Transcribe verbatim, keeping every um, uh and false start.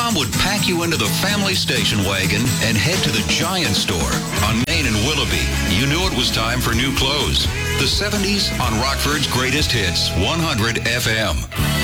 Mom would pack you into the family station wagon and head to the Giant Store on Main and Willoughby. You knew it was time for new clothes. The seventies on Rockford's Greatest Hits, one hundred F M.